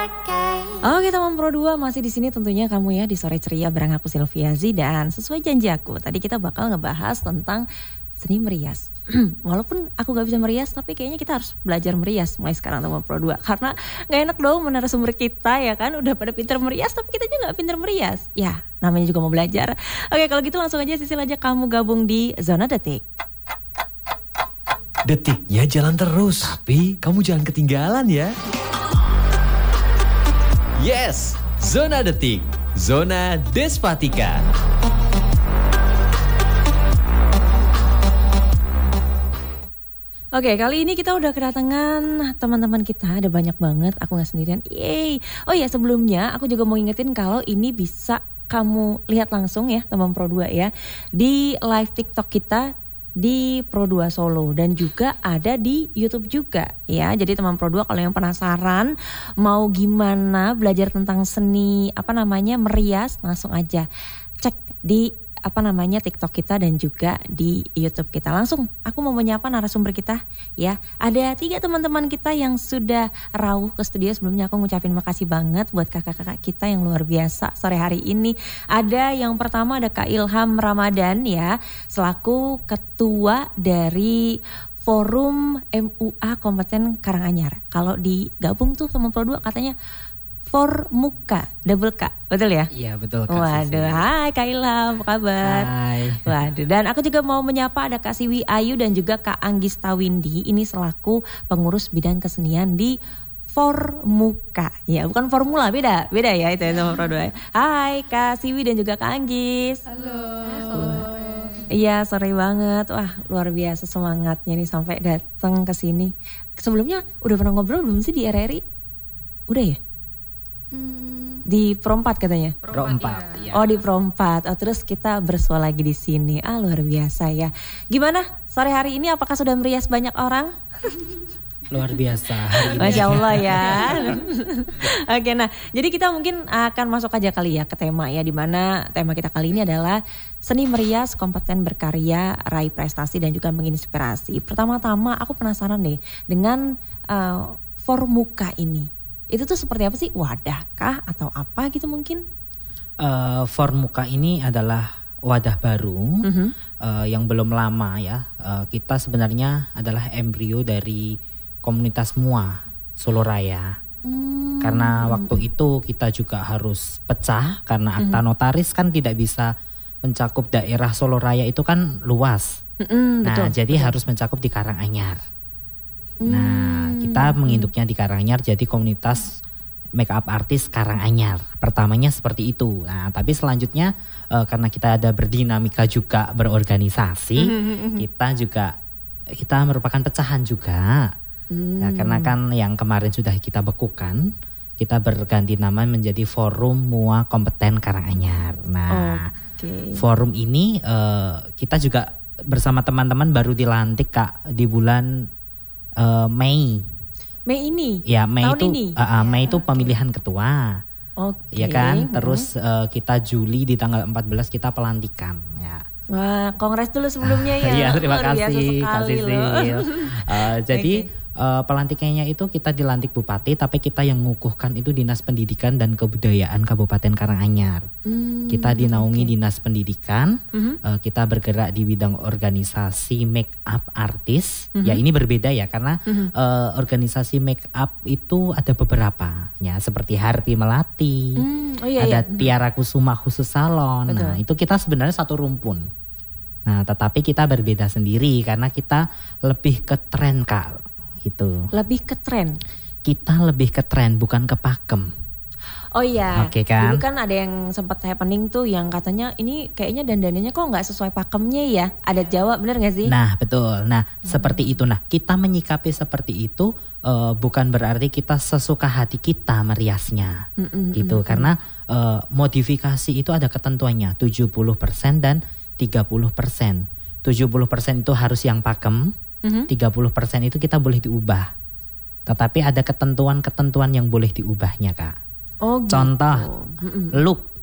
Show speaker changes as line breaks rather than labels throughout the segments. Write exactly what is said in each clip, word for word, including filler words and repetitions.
Oke teman Pro dua masih di sini tentunya kamu ya di sore ceria bareng aku Sylvia Z, dan sesuai janji aku tadi kita bakal ngebahas tentang seni merias. Walaupun aku gak bisa merias tapi kayaknya kita harus belajar merias mulai sekarang teman Pro dua, karena gak enak dong narasumber kita ya kan udah pada pinter merias tapi kita juga gak pinter merias. Ya namanya juga mau belajar. Oke kalau gitu langsung aja Sisil aja kamu gabung di Zona Detik.
Detiknya jalan terus, tapi kamu jangan ketinggalan ya. Yes, Zona Detik, Zona Despatika.
Oke, kali ini kita udah kedatangan teman-teman kita, ada banyak banget, aku gak sendirian. Yeay. Oh ya, sebelumnya aku juga mau ingetin kalau ini bisa kamu lihat langsung ya teman Pro dua ya di live TikTok kita di Pro dua Solo, dan juga ada di YouTube juga ya. Jadi teman Pro dua kalau yang penasaran mau gimana belajar tentang seni apa namanya merias, langsung aja cek di apa namanya TikTok kita dan juga di YouTube kita. Langsung aku mau menyapa narasumber kita ya. Ada tiga teman-teman kita yang sudah rawuh ke studio. Sebelumnya aku ngucapin makasih banget buat kakak-kakak kita yang luar biasa sore hari ini. Ada yang pertama ada Kak Ilham Ramadan ya, selaku ketua dari Forum M U A Kompeten Karanganyar. Kalau digabung tuh teman Pro dua katanya Formuka, double K, betul ya?
Iya betul Kak.
Waduh, hai Kak Ilham, apa kabar?
Hai.
Waduh, dan aku juga mau menyapa ada Kak Siwi Ayu dan juga Kak Anggis Tawindi. Ini selaku pengurus bidang kesenian di Formuka. Ya, bukan formula, beda, beda ya itu ya sama Pro dua. Hai Kak Siwi dan juga Kak Anggis.
Halo, sore.
Iya sore banget, wah luar biasa semangatnya nih sampai datang ke sini. Sebelumnya udah pernah ngobrol belum sih di R R I? Udah ya?
Hmm,
Di Pro empat katanya.
Pro empat ya.
Oh di Pro empat. Oh terus kita bersua lagi di sini. Ah luar biasa ya. Gimana sore hari ini, apakah sudah merias banyak orang?
Luar biasa hari ini.
Masya Allah ya. Oke, nah jadi kita mungkin akan masuk aja kali ya ke tema ya, dimana tema kita kali ini adalah seni merias, kompeten berkarya, raih prestasi dan juga menginspirasi. Pertama-tama aku penasaran deh dengan uh, Formuka ini. Itu tuh seperti apa sih? Wadah kah atau apa gitu mungkin?
Uh, Formuka ini adalah wadah baru
Mm-hmm.
uh, yang belum lama ya. Uh, kita sebenarnya adalah embrio dari komunitas M U A Solo Raya.
Hmm.
Karena waktu itu kita juga harus pecah karena akta notaris kan tidak bisa mencakup daerah Solo Raya, itu kan luas.
Mm-mm,
Nah
betul,
jadi
betul.
harus mencakup di Karanganyar.
Hmm.
Nah kita menginduknya di Karanganyar jadi komunitas make up artist Karanganyar. Pertamanya seperti itu. Nah tapi selanjutnya uh, karena kita ada berdinamika juga berorganisasi, kita juga kita merupakan pecahan juga.
Hmm.
Nah, karena kan yang kemarin sudah kita bekukan, kita berganti nama menjadi Forum M U A Kompeten Karanganyar. Nah
Oke.
forum ini uh, kita juga bersama teman-teman baru dilantik Kak di bulan uh, Mei.
Mei ini?
Ya Mei
Tahun
itu
ini?
uh, uh, Mei itu pemilihan ketua.
Oke.
Ya kan? Terus uh, kita Juli di tanggal empat belas kita pelantikan ya.
Wah, kongres dulu sebelumnya ya.
Iya, terima
Luar biasa
kasih
sekali
Kak Sisil.
loh.
Uh, jadi
Oke.
uh, pelantikannya itu kita dilantik bupati, tapi kita yang mengukuhkan itu Dinas Pendidikan dan Kebudayaan Kabupaten Karanganyar.
Hmm,
Kita dinaungi Dinas Pendidikan,
Mhm.
uh, kita bergerak di bidang organisasi make up artist.
Mhm.
Ya ini berbeda ya karena
Mhm.
uh, organisasi make up itu ada beberapa ya, seperti Harpi Melati,
Hmm, oh iya,
ada
iya.
Tiara Kusuma khusus salon. Nah
Betul.
itu kita sebenarnya satu rumpun. Nah tetapi kita berbeda sendiri karena kita lebih ke tren Kak, gitu.
Lebih ke tren.
Kita lebih ke tren bukan ke pakem.
Oh iya.
Oke kan?
Dulu kan ada yang sempat happening tuh yang katanya ini kayaknya dandanannya kok nggak sesuai pakemnya ya. Adat Jawa, bener nggak sih?
Nah betul, nah seperti itu. Nah kita menyikapi seperti itu uh, bukan berarti kita sesuka hati kita meriasnya,
Mm-mm,
gitu. Karena uh, modifikasi itu ada ketentuannya tujuh puluh persen dan tiga puluh persen. tujuh puluh persen itu harus yang pakem,
Mhm.
tiga puluh persen itu kita boleh diubah. Tetapi ada ketentuan-ketentuan yang boleh diubahnya Kak.
Oh gitu.
Contoh,
Mm-mm.
look,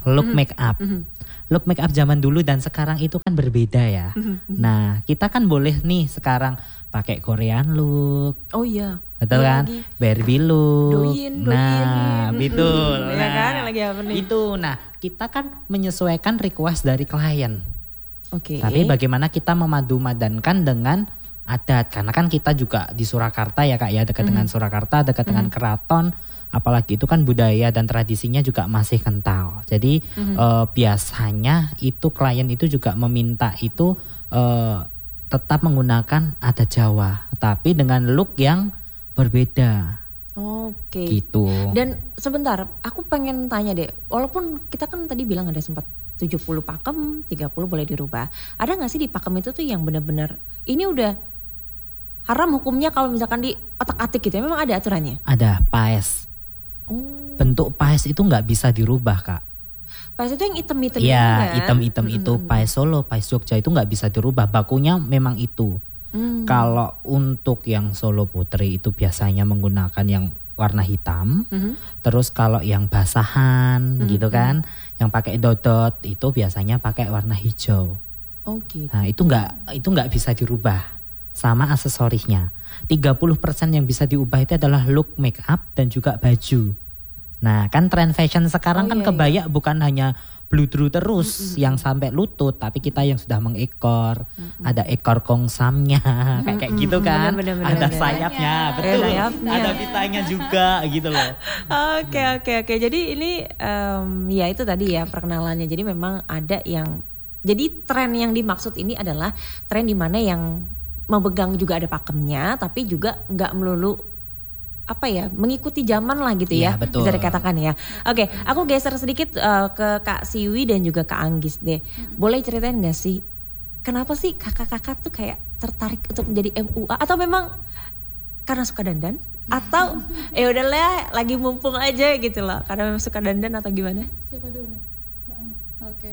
look make up. Look make up zaman dulu dan sekarang itu kan berbeda ya. Nah, kita kan boleh nih sekarang pakai Korean look.
Oh iya.
Betul
Iya
kan?
lagi.
Barbie look.
Doyin,
Nah,
doyin.
betul.
Iya
Nah,
kan, yang lagi apa nih?
Itu. Nah, kita kan menyesuaikan request dari klien.
Oke.
Tapi bagaimana kita memadu-madankan dengan adat, karena kan kita juga di Surakarta ya Kak ya, dekat dengan Surakarta, dekat dengan keraton, apalagi itu kan budaya dan tradisinya juga masih kental. Jadi eh, biasanya itu klien itu juga meminta itu eh, tetap menggunakan adat Jawa, tapi dengan look yang berbeda
Oke.
gitu.
Dan sebentar, aku pengen tanya deh, walaupun kita kan tadi bilang ada sempat tujuh puluh pakem, tiga puluh boleh dirubah. Ada gak sih di pakem itu tuh yang benar-benar ini udah haram hukumnya kalau misalkan di otak-atik gitu ya? Memang ada aturannya?
Ada paes.
Oh,
Bentuk paes itu nggak bisa dirubah Kak.
pas itu yang item-item
Iya,
kan?
item-item itu paes Solo, paes Jogja itu nggak bisa dirubah. Bakunya memang itu.
Hmm.
Kalau untuk yang Solo Putri itu biasanya menggunakan yang warna hitam.
Mhm.
Terus kalau yang basahan gitu kan, yang pakai dodot itu biasanya pakai warna hijau.
Oh gitu.
Nah itu nggak itu nggak bisa dirubah. Sama aksesorisnya. tiga puluh persen yang bisa diubah itu adalah look, make up dan juga baju. Nah kan tren fashion sekarang
Oh,
kan
iya,
kebaya bukan hanya bludru terus yang sampai lutut, tapi kita yang sudah mengekor, ada ekor kongsamnya kayak kayak gitu kan,
Bener, bener,
ada
bener.
sayapnya,
Ada
betul,
sayapnya.
ada pitanya juga gitu loh.
Oke oke oke. Jadi ini em, ya itu tadi ya perkenalannya. Jadi memang ada yang jadi tren yang dimaksud ini adalah tren di mana yang memegang juga ada pakemnya, tapi juga nggak melulu apa ya mengikuti zaman lah gitu ya,
Iya, betul.
bisa dikatakan ya. Oke, aku geser sedikit eh, ke Kak Siwi dan juga Kak Anggis deh. Boleh ceritain nggak sih kenapa sih kakak-kakak tuh kayak tertarik untuk menjadi M U A atau memang karena suka dandan atau ya udahlah lagi mumpung aja gitu loh karena memang suka dandan atau gimana?
Siapa dulu nih? Mbak Anu. Oke.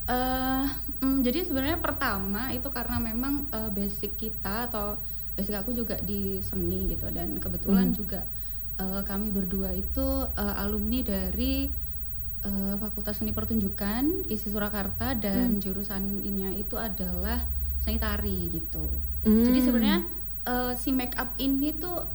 Eh, mm, jadi sebenarnya pertama itu karena memang eh, basic kita atau basic aku juga di seni gitu dan kebetulan juga eh, kami berdua itu eh, alumni dari eh, Fakultas Seni Pertunjukan I S I Surakarta dan jurusannya itu adalah seni tari gitu.
Hmm.
Jadi sebenarnya eh, si make up ini tuh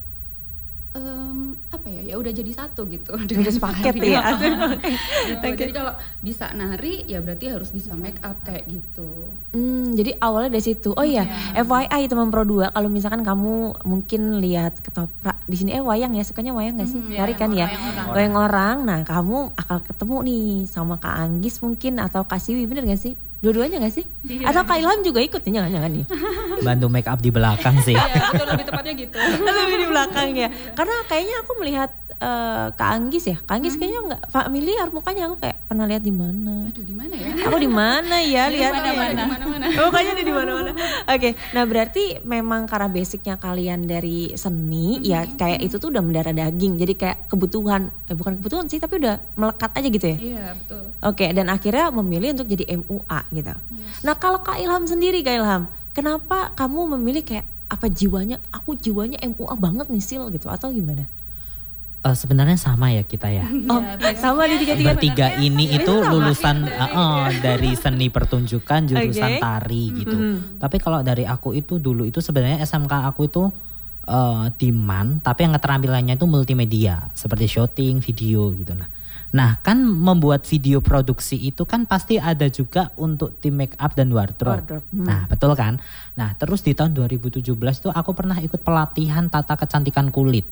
em, apa ya ya udah jadi satu gitu
Udah sepaket
tari.
ya.
Gitu. Jadi kalau bisa nari ya berarti harus bisa make up kayak gitu.
Hmm, jadi awalnya dari situ. Oh iya, F Y I teman Pro dua kalau misalkan kamu mungkin lihat ketoprak di sini eh wayang ya, sukanya wayang gak sih?
Mhm,
Nari
iya,
kan ya.
wayang orang.
Wayang orang. Nah, kamu akan ketemu nih sama Kak Anggis mungkin atau Kak Siwi, bener gak sih? Dua-duanya gak sih? Atau Kak Ilham juga ikut nih jangan-jangan nih.
Bantu make up di belakang sih.
Iya, betul lebih tepatnya gitu.
Lebih di belakang ya. Karena kayaknya aku melihat eh, Kak Anggis ya. Kak Anggis kayaknya nggak familiar mukanya, aku kayak pernah lihat di mana.
Aduh, di mana ya?
Aku di mana ya lihatnya?
Mana-mana, di mana-mana.
Oh, kayaknya ada di mana-mana. Oke, nah berarti memang karena basicnya kalian dari seni, ya kayak itu tuh udah mendarah daging. Jadi kayak kebutuhan, eh bukan kebutuhan sih, tapi udah melekat aja gitu ya.
Iya, betul.
Oke, dan akhirnya memilih untuk jadi M U A gitu. Nah kalau Kak Ilham sendiri, Kak Ilham, kenapa kamu memilih kayak apa jiwanya? Aku jiwanya M U A banget nih Sil gitu atau gimana?
Eh, sebenarnya sama ya kita ya.
Oh, sama di tiga-tiga.
Bertiga ini itu
sama.
lulusan eh, eh, dari seni pertunjukan jurusan
Oke.
tari gitu.
Mhm.
Tapi kalau dari aku itu dulu itu sebenarnya S M K aku itu eh, di M A N, tapi yang keterampilannya itu multimedia seperti syuting, video gitu. Nah, nah kan membuat video produksi itu kan pasti ada juga untuk tim make up dan wardrobe.
Wardrobe, hmm.
Nah betul kan. Nah terus di tahun dua ribu tujuh belas itu aku pernah ikut pelatihan tata kecantikan kulit.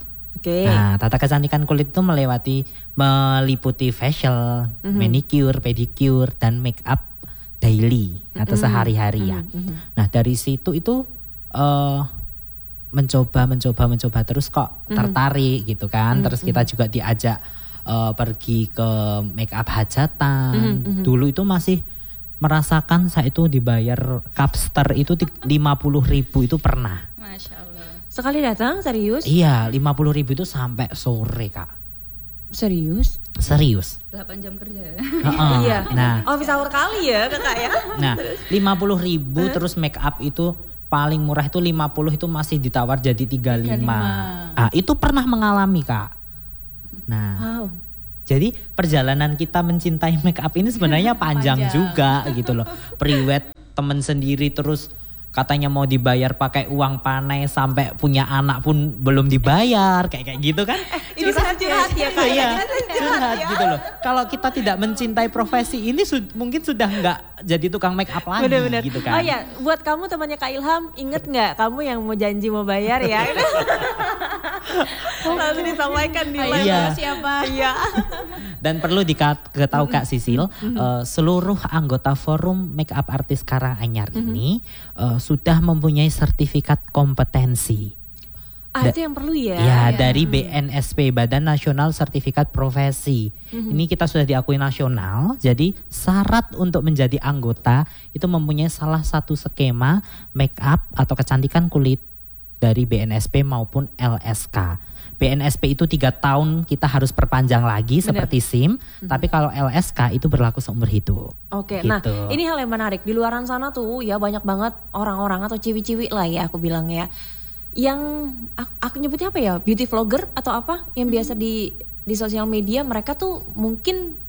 Oke.
Nah, tata kecantikan kulit itu melewati meliputi facial, manicure, pedicure dan make up daily atau sehari-hari ya. Nah, dari situ itu eh mencoba mencoba mencoba terus kok tertarik gitu kan. Terus kita juga diajak eh, pergi ke make up hajatan. Dulu itu masih merasakan saya itu dibayar kapster itu lima puluh ribu itu pernah.
Masya Allah.
Sekali datang serius?
Iya, lima puluh ribu itu sampai sore Kak.
Serius?
Serius.
delapan jam kerja ya.
Heeh.
Iya.
Nah,
Office hour kali ya kakak ya.
nah lima puluh ribu terus make up itu paling murah itu lima puluh itu masih ditawar jadi tiga puluh lima. Ah, itu pernah mengalami Kak. Nah,
Wow.
Jadi perjalanan kita mencintai make up ini sebenarnya panjang,
Panjang.
juga gitu loh. Priwet temen sendiri terus katanya mau dibayar pakai uang panai sampai punya anak pun belum dibayar kayak kayak gitu kan.
Ini curhat ya Kak.
Iya, curhat gitu loh. Kalau kita tidak mencintai profesi ini su- mungkin sudah nggak jadi tukang make up lagi
Bener-bener.
gitu kan.
Oh ya, buat kamu temannya Kak Ilham, inget nggak kamu yang mau janji mau bayar ya? Langsung disampaikan di
Ayo,
live.
Iya.
siapa?
Iya.
Dan perlu diketahui Kak Sisil, eh, seluruh anggota forum make up artis Karanganyar ini eh, sudah mempunyai sertifikat kompetensi.
Ah,
Da-
itu yang perlu ya.
Ya, dari B N S P, Badan Nasional Sertifikat Profesi. Ini kita sudah diakui nasional, jadi syarat untuk menjadi anggota itu mempunyai salah satu skema make up atau kecantikan kulit dari B N S P maupun L S K. B N S P itu tiga tahun kita harus perpanjang lagi
Benar.
seperti SIM, tapi kalau L S K itu berlaku seumur hidup.
Oke,
Gitu.
nah ini hal yang menarik. Di luaran sana tuh ya banyak banget orang-orang atau ciwi-ciwi lah ya aku bilang ya. Yang aku, aku nyebutnya apa ya, beauty vlogger atau apa yang biasa di di sosial media, mereka tuh mungkin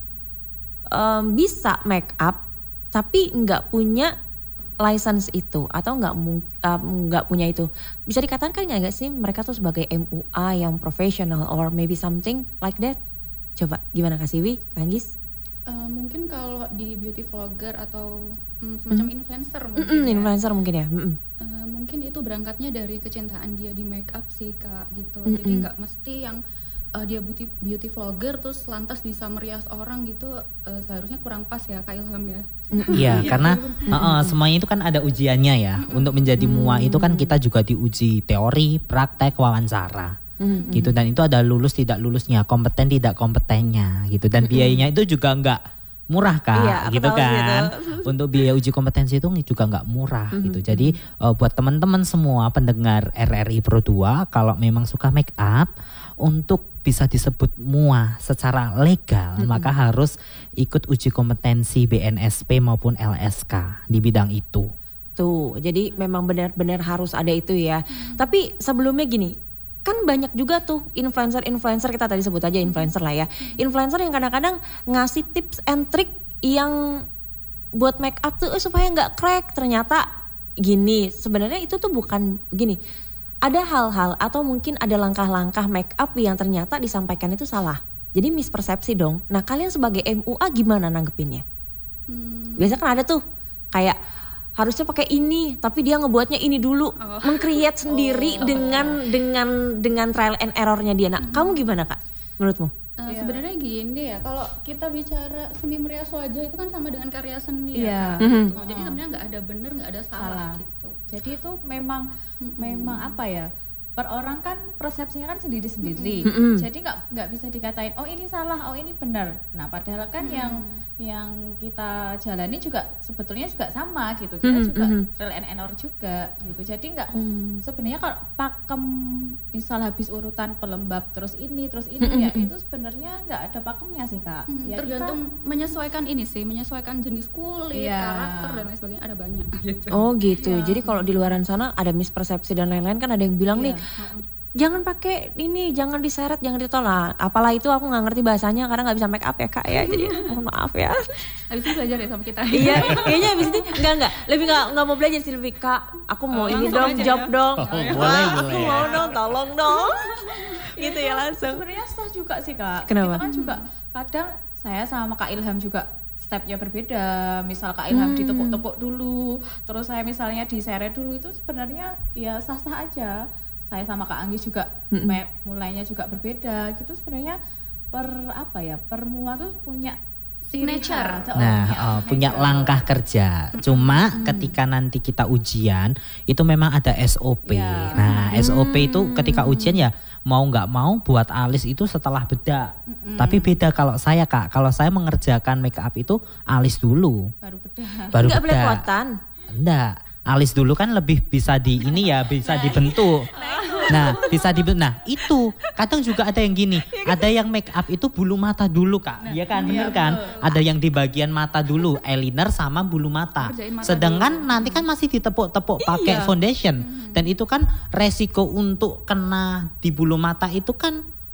em, bisa make up tapi nggak punya license itu atau nggak mung- em, nggak punya itu. Bisa dikatakan nggak sih mereka tuh sebagai M U A yang profesional or maybe something like that? Coba gimana Kak Siwi, Kak Anggis?
Eh, mungkin kalau di beauty vlogger atau mm, semacam influencer mungkin
Mm-mm,
ya.
influencer mungkin ya. Mm-mm.
Eh, mungkin itu berangkatnya dari kecintaan dia di make up sih Kak gitu.
Mm-mm.
Jadi nggak mesti yang eh, dia beauty beauty vlogger terus lantas bisa merias orang gitu, eh, seharusnya kurang pas ya Kak Ilham ya.
Iya, karena uh-uh, semuanya itu kan ada ujiannya ya. Untuk menjadi M U A itu kan kita juga diuji teori, praktek, wawancara. Gitu, dan itu ada lulus tidak lulusnya, kompeten tidak kompetennya gitu, dan biayanya itu juga nggak murah Kak,
Iya, aku
gitu
tahu
kan.
gitu.
Untuk biaya uji kompetensi itu juga nggak murah gitu. Jadi uh, buat teman-teman semua pendengar R R I Pro dua, kalau memang suka make up untuk bisa disebut M U A secara legal, maka harus ikut uji kompetensi B N S P maupun L S K di bidang itu.
Tuh, jadi memang benar-benar harus ada itu ya. Tapi sebelumnya gini, kan banyak juga tuh influencer-influencer, kita tadi sebut aja influencer lah ya. Influencer yang kadang-kadang ngasih tips and trick yang buat make up tuh eh, supaya nggak crack. Ternyata gini, sebenarnya itu tuh bukan gini. Ada hal-hal atau mungkin ada langkah-langkah make up yang ternyata disampaikan itu salah. Jadi mispersepsi dong. Nah, kalian sebagai M U A gimana nanggepinnya?
Hmm,
Biasanya kan ada tuh kayak harusnya pakai ini tapi dia ngebuatnya ini dulu,
Oh.
meng-create sendiri dengan dengan dengan trial and errornya dia. Nah, kamu gimana Kak menurutmu?
eh,
Iya.
sebenarnya gini ya, kalau kita bicara seni merias wajah itu kan sama dengan karya seni
Iya.
ya Kak,
Mhm.
gitu. Jadi sebenarnya nggak ada bener nggak ada salah,
Salah.
gitu.
Jadi itu memang memang apa ya? Per orang kan persepsinya kan sendiri-sendiri.
Mm-mm.
Jadi nggak nggak bisa dikatain oh ini salah, oh ini benar. Nah, padahal kan yang yang kita jalani juga sebetulnya juga sama gitu. Kita
Mhm,
juga
mhm.
trial and error juga gitu. Jadi nggak
Hmm.
sebenarnya kalau pakem misal habis urutan pelembab terus ini terus ini
Mm-mm,
ya
mm-mm.
itu sebenarnya nggak ada pakemnya sih Kak.
Hmm,
Ya,
tergantung menyesuaikan ini sih, menyesuaikan jenis kulit,
Iya.
karakter dan lain sebagainya, ada banyak gitu.
Oh gitu.
Iya.
Jadi kalau di luaran sana ada mispersepsi dan lain-lain, kan ada yang bilang nih,
Iya.
jangan pakai ini, jangan diseret, jangan ditolak. Apalah itu aku nggak ngerti bahasanya karena nggak bisa make up ya Kak ya. Jadi mohon maaf ya.
Habis itu belajar ya sama kita.
Iya, kayaknya abis ini enggak enggak, lebih enggak enggak mau belajar sih, lebih Kak, aku mau
Oh,
ini
langsung
dong,
aja
job
ya?
dong.
Oh,
Wah,
boleh,
aku
boleh.
mau dong, tolong dong. Gitu ya langsung.
Sebenarnya sah juga sih Kak.
Kenapa?
Kita kan juga kadang saya sama Kak Ilham juga stepnya berbeda. Misal Kak Ilham
Hmm.
ditepuk-tepuk dulu, terus saya misalnya diseret dulu, itu sebenarnya ya sah-sah aja. Saya sama Kak Anggis juga
Mm-mm.
me- mulainya juga berbeda. Gitu sebenarnya per apa ya? Per M U A tuh punya ciri
Signature.
khas. Oh,
Nah, oh, punya
signature.
langkah kerja. Cuma ketika nanti kita ujian itu memang ada S O P.
Iya.
Nah, S O P itu ketika ujian ya mau nggak mau buat alis itu setelah bedak. Tapi beda kalau saya Kak, kalau saya mengerjakan make up itu alis dulu,
baru bedah.
baru
Enggak
bedak.
belepotan.
Enggak, alis dulu kan lebih bisa di ini ya, bisa dibentuk. Nah, bisa dibentuk. Nah, itu kadang juga ada yang gini, ada yang make up itu bulu mata dulu Kak. Iya kan, bener kan? Ada yang di bagian mata dulu, eyeliner sama bulu mata.
Kerjain mata
Sedangkan nanti kan masih ditepuk-tepuk pakai foundation. Dan itu kan resiko untuk kena di bulu mata itu kan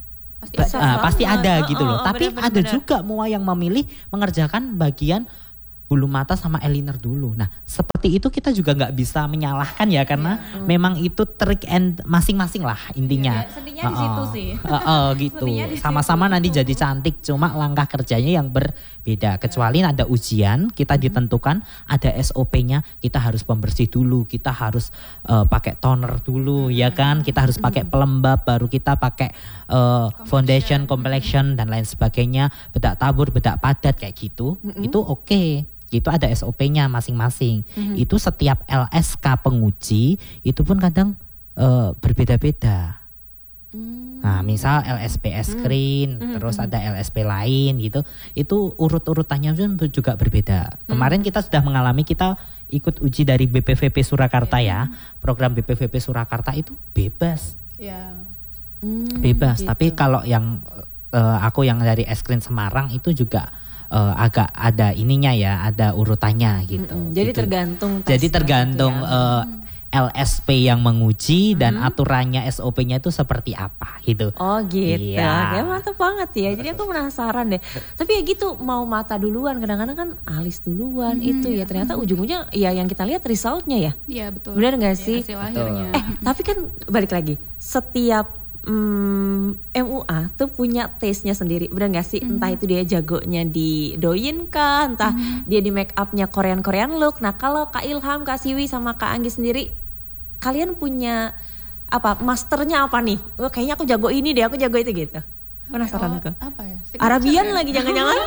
pasti
Ba-
ada.
ah, pasti
banget.
ada
Oh,
gitu loh.
oh,
Tapi
benar-benar.
ada juga mua yang memilih mengerjakan bagian bulu mata sama eyeliner dulu. Nah seperti itu kita juga nggak bisa menyalahkan ya karena memang itu trik and masing-masing lah intinya.
Iya, seninya di situ
Oh,
sih.
oh, oh, gitu.
Seninya di
Sama-sama nanti jadi cantik. Cuma langkah kerjanya yang berbeda. Kecuali ada ujian kita ditentukan ada S O P-nya. Kita harus pembersih dulu. Kita harus eh, pakai toner dulu ya kan. Kita harus pakai pelembab. Baru kita pakai eh, foundation, complexion dan lain sebagainya. Bedak tabur, bedak padat kayak gitu. Itu oke. Itu ada S O P-nya masing-masing. Itu setiap L S K penguji itu pun kadang eh, berbeda-beda. Nah, misal L S P screen, terus ada L S P lain gitu. Itu urut-urutannya pun juga berbeda. Kemarin kita sudah mengalami, kita ikut uji dari B P V P Surakarta ya. Program B P V P Surakarta itu bebas.
Ya.
Hmm,
Bebas,
gitu.
tapi kalau yang eh, aku yang dari Eskrin Semarang itu juga eh, agak ada ininya ya, ada urutannya gitu.
Mm-mm. Jadi
Gitu.
tergantung
Jadi
tesnya
tergantung
gitu ya.
eh, L S P yang menguji dan aturannya S O P-nya itu seperti apa gitu.
Oh gitu,
Iya.
ya mantap banget ya. Jadi aku penasaran deh. Tapi ya gitu, mau mata duluan, kadang-kadang kan alis duluan itu ya. Ternyata ujung-ujungnya ya yang kita lihat resultnya ya.
Iya betul.
Benar nggak sih?
Hasil akhirnya.
Eh tapi kan balik lagi, setiap mm, M U A tuh punya taste-nya sendiri, benar gak sih? Entah itu dia jagonya di doyin kah, entah dia di make up-nya Korean-Korean look. Nah kalau Kak Ilham, Kak Siwi sama Kak Anggi sendiri, kalian punya apa, masternya apa nih? Oh, kayaknya aku jago ini deh, aku jago itu gitu. Penasaran
Oh,
aku.
apa ya? Signature
Arabian
ya?
lagi jangan-jangan.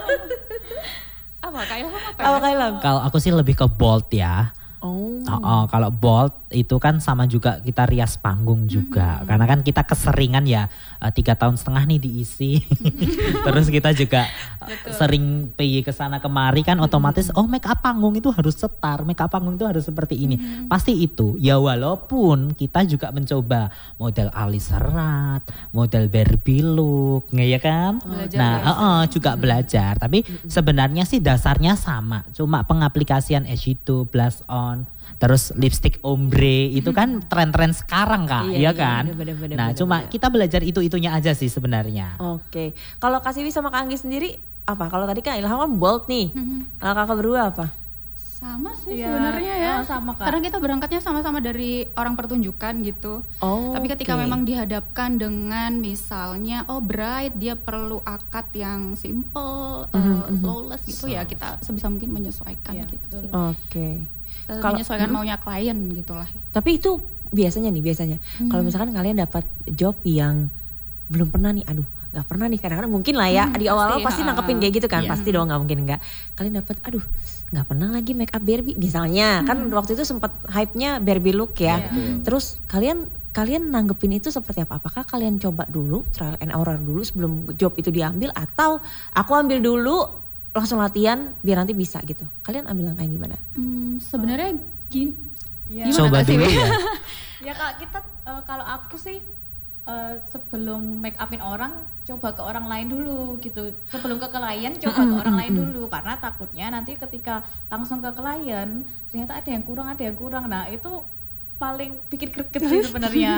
Apa? Kak Ilham apa?
Apa
ya?
Kak Ilham?
Kalau aku sih lebih ke bold ya.
Oh.
Oh, oh, kalau bold itu kan sama juga kita rias panggung juga, karena kan kita keseringan ya eh, tiga tahun setengah nih diisi, terus kita juga eh, sering P Y kesana kemari kan otomatis oh make up panggung itu harus setar, make up panggung itu harus seperti ini, pasti itu ya walaupun kita juga mencoba model alis serat, model Barbie look, nggak ya kan?
Belajar
Nah,
ya.
eh, eh, juga belajar, tapi sebenarnya sih dasarnya sama, cuma pengaplikasian eyeshadow, blush on, terus lipstick ombre itu kan tren-tren sekarang Kak,
Iya,
iya
iya,
kan?
bener, bener,
Nah,
bener,
cuma
bener.
kita belajar itu-itunya aja sih sebenarnya.
Oke. Kalau Kak Siwi sama Kak Anggi sendiri apa? Kalau tadi Kak Ilham kan bold nih. Kalau kakak berdua apa?
Sama sih
Iya,
sebenarnya ya.
sama, sama, Kak.
Karena kita berangkatnya sama-sama dari orang pertunjukan gitu.
Oh,
Tapi ketika
oke.
memang dihadapkan dengan misalnya oh bride dia perlu akad yang simple, uh, flawless gitu ya, kita sebisa mungkin menyesuaikan
Iya,
gitu
betul.
sih.
Oke.
Kita
Kalau-
menyesuaikan maunya klien gitulah.
Tapi itu biasanya nih biasanya. Kalau misalkan kalian dapat job yang belum pernah nih, aduh nggak pernah nih, kadang-kadang mungkin lah ya di awal-awal pasti
pasti,
nangkepin
ha.
kayak gitu kan,
Iya.
pasti dong, nggak mungkin nggak. Kalian dapat, aduh nggak pernah lagi make up Barbie misalnya, kan waktu itu sempat hype-nya Barbie look ya. Terus kalian kalian nanggepin itu seperti apa? Apakah kalian coba dulu trial and error dulu sebelum job itu diambil, atau aku ambil dulu langsung latihan biar nanti bisa gitu? Kalian ambil langkah yang gimana?
Hmm, sebenarnya gini.
Ya.
Gimana,
Coba
Kak Siwi?
dulu ya.
Ya Kak, kita eh, kalau aku sih eh, sebelum make upin orang coba ke orang lain dulu gitu. Sebelum ke klien coba ke orang lain dulu, karena takutnya nanti ketika langsung ke klien ternyata ada yang kurang, ada yang kurang. Nah, itu paling bikin greget sih sebenarnya.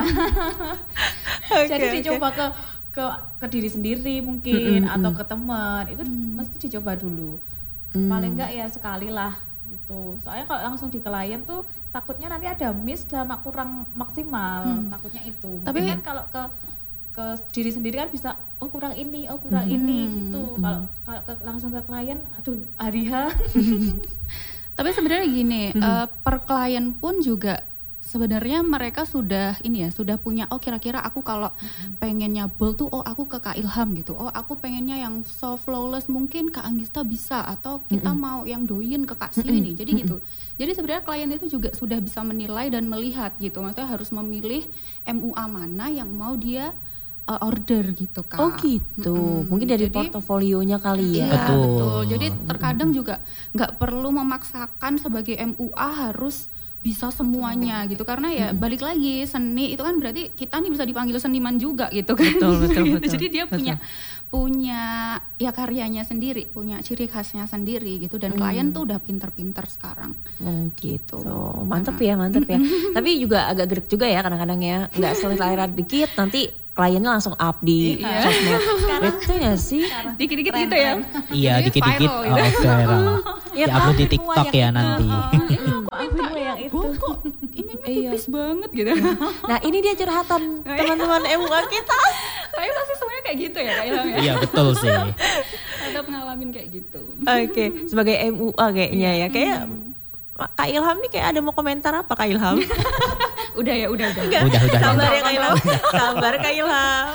Jadi
oke.
dicoba ke ke ke diri sendiri mungkin atau ke teman, itu mesti dicoba dulu. Paling enggak ya sekali lah gitu. Soalnya kalau langsung di klien tuh takutnya nanti ada miss sama kurang maksimal, takutnya itu.
Tapi-
Tapi kan kalau ke ke diri sendiri kan bisa oh kurang ini, oh kurang ini gitu. Kalau kalau ke, langsung ke klien, aduh hari H.
Tapi sebenarnya gini, eh, per klien pun juga sebenarnya mereka sudah ini ya, sudah punya oh kira-kira aku kalau pengennya bold tuh oh aku ke Kak Ilham gitu. Oh aku pengennya yang soft flawless mungkin Kak Anggista bisa, atau kita mau yang doyin ke Kak Siwi nih. Jadi gitu. Jadi sebenarnya klien itu juga sudah bisa menilai dan melihat gitu. Maksudnya harus memilih M U A mana yang mau dia eh, order gitu Kak.
Oh gitu,
Mm-mm.
mungkin dari
Jadi-
portofolionya kali ya.
Iya,
Betul.
betul. Jadi terkadang juga nggak perlu memaksakan sebagai M U A harus bisa semuanya gitu, karena ya balik lagi seni itu kan berarti kita nih bisa dipanggil seniman juga gitu kan.
Betul, betul,
Gitu.
betul,
Jadi dia
betul.
punya punya ya karyanya sendiri, punya ciri khasnya sendiri gitu, dan klien tuh udah pinter-pinter sekarang.
Oh gitu, mantep ya, mantep ya. Tapi juga agak gerik juga ya kadang-kadang ya, nggak selera dikit nanti kliennya langsung up di
Iya.
sosmed. Itu ya sih.
Dikit-dikit
Keren,
gitu ya.
keren.
Iya,
Jadi
dikit-dikit
viral
oh,
gitu.
viral.
Ya,
Di-upload di
tapi
TikTok
semua
ya
yang
nanti.
Maafin yang itu.
Kok ininya
Iya.
tipis banget gitu.
Nah ini dia curhatan teman-teman M U A kita.
Tapi pasti semuanya kayak gitu ya Kak Ilham ya.
Iya, betul sih.
Ada pengalaman kayak gitu.
Oke, sebagai M U A kayaknya ya. Kayak Kak Ilham nih kayak ada mau komentar apa Kak Ilham?
Udah ya, udah udah.
Udah, udah.
Sabar
udah.
ya Kak Ilham. Sabar Kak Ilham.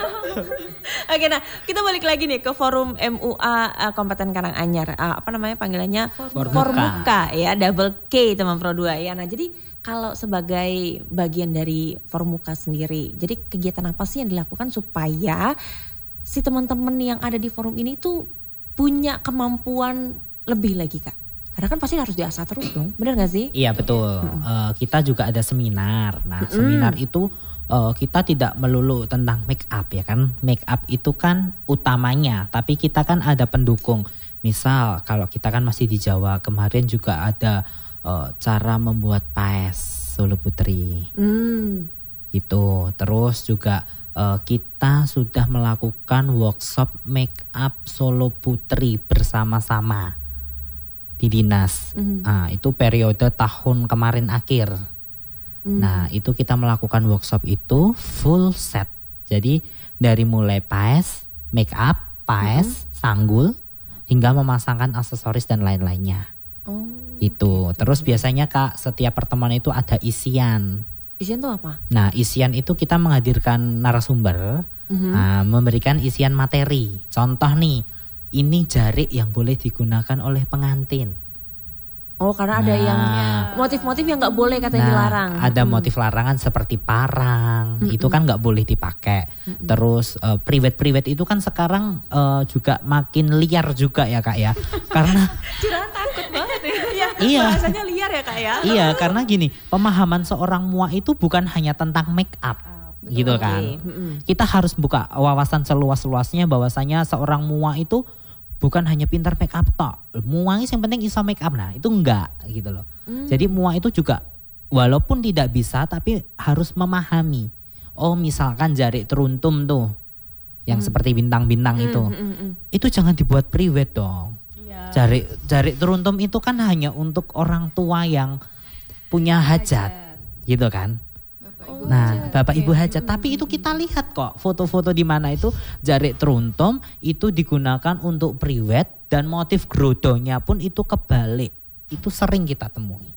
Oke, nah kita balik lagi nih ke forum M U A uh, Kabupaten Karanganyar. Uh, apa namanya panggilannya?
Formuka.
Formuka ya, double K teman Pro dua ya. Nah, jadi kalau sebagai bagian dari Formuka sendiri, jadi kegiatan apa sih yang dilakukan supaya si teman-teman yang ada di forum ini tuh punya kemampuan lebih lagi Kak? Karena kan pasti harus diasah terus dong, bener gak sih?
Iya betul. Eh, kita juga ada seminar. Nah seminar itu eh, kita tidak melulu tentang make up ya kan. Make up itu kan utamanya, tapi kita kan ada pendukung. Misal kalau kita kan masih di Jawa, kemarin juga ada eh, cara membuat paes Solo Putri.
Hmm.
Gitu. Terus juga eh, kita sudah melakukan workshop make up Solo Putri bersama-sama di dinas.
Mhm.
Nah, itu periode tahun kemarin akhir. Nah, itu kita melakukan workshop itu full set. Jadi dari mulai paes, make up, paes, sanggul hingga memasangkan aksesoris dan lain-lainnya.
Oh.
Itu. Terus biasanya Kak, setiap pertemuan itu ada isian.
Isian tuh apa?
Nah, isian itu kita menghadirkan narasumber, nah, memberikan isian materi. Contoh nih, ini jarik yang boleh digunakan oleh pengantin.
Oh, karena ada
Nah.
yang motif-motif yang nggak boleh katanya
Nah,
dilarang.
ada motif larangan seperti parang, itu kan nggak boleh dipakai. Terus eh, priwet-priwet itu kan sekarang eh, juga makin liar juga ya Kak ya, karena
Curhat takut banget ya.
Iya.
Bahasanya liar ya Kak ya.
iya karena gini, pemahaman seorang mua itu bukan hanya tentang make up. Gitu kan.
Oke, mm-mm.
Kita harus buka wawasan seluas-luasnya bahwasanya seorang mua itu bukan hanya pintar make up tok. Mua yang penting bisa make up. Nah, itu enggak gitu loh. Jadi mua itu juga walaupun tidak bisa tapi harus memahami. Oh, misalkan jarik teruntum tuh yang seperti bintang-bintang itu. Itu jangan dibuat priwet dong.
Iya.
Jarik jarik teruntum itu kan hanya untuk orang tua yang punya hajat. Gitu kan? Nah, Bapak Ibu hajat, tapi itu kita lihat kok foto-foto di mana itu jarik teruntum itu digunakan untuk priwet dan motif grodonya pun itu kebalik. Itu sering kita temui.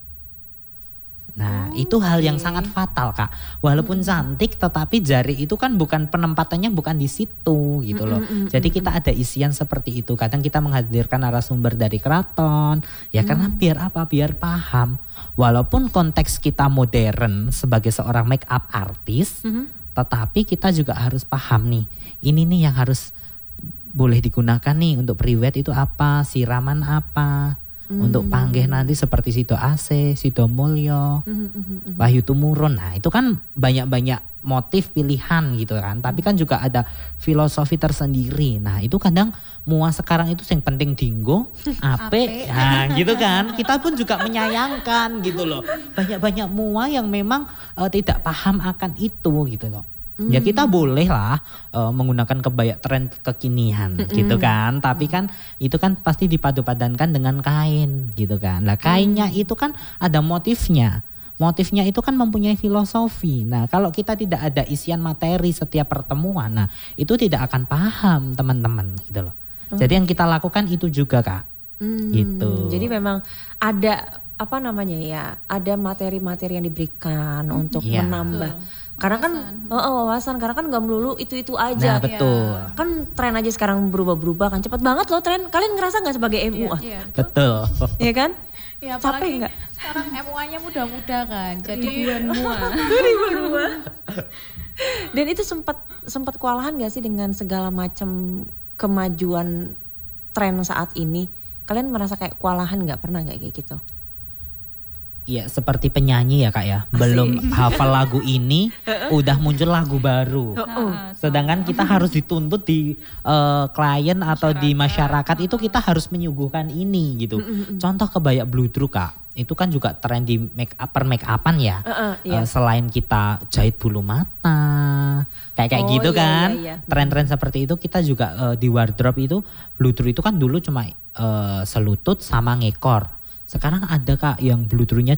Nah, itu hal yang sangat fatal Kak. Walaupun cantik tetapi jari itu kan bukan penempatannya bukan di situ gitu loh. Jadi kita ada isian seperti itu. Kadang kita menghadirkan narasumber dari keraton. Ya karena biar apa? Biar paham. Walaupun konteks kita modern sebagai seorang make up artis, tetapi kita juga harus paham nih. Ini nih yang harus boleh digunakan nih untuk priwet itu apa, siraman apa. Untuk panggih nanti seperti Sido Ase, Sido Mulyo, Wahyu Tumurun. Nah itu kan banyak-banyak motif pilihan gitu kan. Tapi kan juga ada filosofi tersendiri. Nah itu kadang mua sekarang itu yang penting dinggo, ape. Nah gitu kan. Kita pun juga menyayangkan gitu loh. Banyak-banyak mua yang memang uh, tidak paham akan itu gitu loh. Ya kita boleh lah uh, menggunakan kebaya tren kekinian gitu kan. Tapi kan itu kan pasti dipadu-padankan dengan kain gitu kan. Lah kainnya itu kan ada motifnya. Motifnya itu kan mempunyai filosofi. Nah kalau kita tidak ada isian materi setiap pertemuan, nah itu tidak akan paham teman-teman gitu loh. Jadi yang kita lakukan itu juga Kak.
Hmm,
Gitu.
Jadi memang ada apa namanya ya, ada materi-materi yang diberikan untuk
Iya.
menambah. Karena kan oh, oh, wawasan, karena kan nggak melulu itu-itu aja.
Nah betul.
Kan tren aja sekarang berubah-berubah kan, cepet banget loh tren. Kalian ngerasa nggak sebagai M U A?
Iya.
Betul.
Iya kan?
Ya,
Capek
apalagi
nggak?
sekarang M U A-nya muda-muda kan. Jadi
Ribuan mua.
Dan itu sempat sempat kewalahan gak sih dengan segala macam kemajuan tren saat ini? Kalian merasa kayak kewalahan nggak? Pernah nggak kayak gitu?
ya seperti penyanyi ya Kak ya. Belum hafal lagu ini udah muncul lagu baru.
Nah,
Sedangkan kita harus dituntut di eh, klien atau di masyarakat itu kita harus menyuguhkan ini gitu. Contoh kebaya bludruk Kak. Itu kan juga tren di make up per make upan ya.
Uh-uh, iya.
Eh, selain kita jahit bulu mata kayak kayak
Oh,
gitu
iya,
kan.
iya, iya.
Tren-tren seperti itu kita juga eh, di wardrobe itu bludruk itu kan dulu cuma eh, selutut sama ngekor. Sekarang ada Kak yang bludruknya